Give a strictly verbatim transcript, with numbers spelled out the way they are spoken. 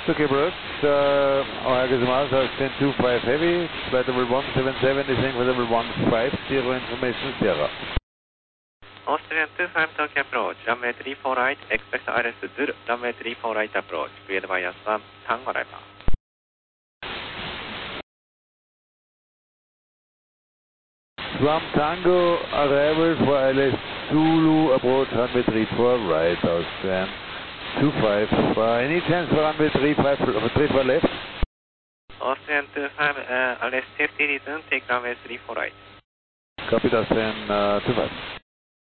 Okay, Brooks, uh, Ohio Gazimal, ten two five heavy, flight level one seven seven, descending for level one five zero, information Sierra. Austrian two five Tokyo approach, runway three four right, expect I R S Zulu, runway three four right approach, cleared by Swam, Tango Lima. Swam Tango, arrival for I L S Zulu, approach runway three four right, Austrian two five. Uh, any chance for runway three five, three four left? Austrian two five, uh, I L S safety return, take runway three four right. Copy, Austrian uh, two five.